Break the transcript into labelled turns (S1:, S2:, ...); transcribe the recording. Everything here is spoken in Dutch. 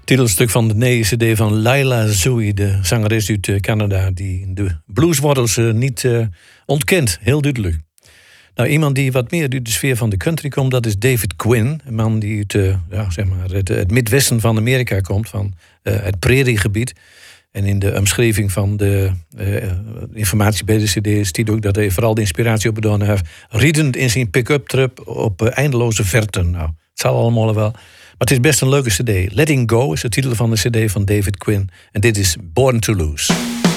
S1: Titelstuk van de nieuwe cd van Laila Zoe, de zangeres uit Canada, die de blueswortels niet ontkent, heel duidelijk. Nou, iemand die wat meer uit de sfeer van de country komt, dat is David Quinn. Een man die uit het Midwesten van Amerika komt, van het prairiegebied. En in de omschrijving van de informatie bij de cd staat ook dat hij vooral de inspiratie opgedaan heeft, riedend in zijn pick-up truck op eindeloze verten. Nou, het zal allemaal wel. Maar het is best een leuke cd. Letting Go is de titel van de cd van David Quinn. En dit is Born to Lose.